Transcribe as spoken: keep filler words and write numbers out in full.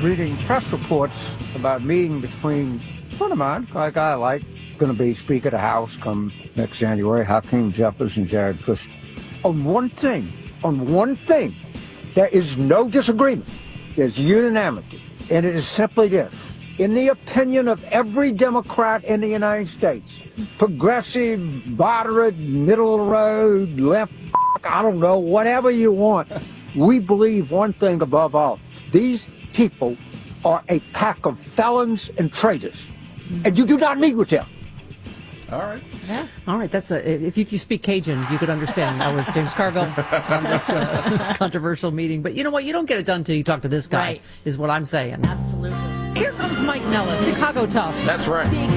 reading press reports about a meeting between a friend of mine, a guy I like, going to be Speaker of the House come next January, Hakeem Jeffers and Jared Kushner. On one thing, on one thing, there is no disagreement. There's unanimity. And it is simply this. In the opinion of every Democrat in the United States, progressive, moderate, middle of the road, left, I don't know, whatever you want, we believe one thing above all. These people are a pack of felons and traitors. And you do not meet with them. All right. Yeah. All right. That's a, if, if you speak Cajun, you could understand. That was James Carville on this uh, controversial meeting. But you know what? You don't get it done until you talk to this guy, Right. is what I'm saying. Absolutely. Here comes Mike Nellis, Chicago Tough. That's right.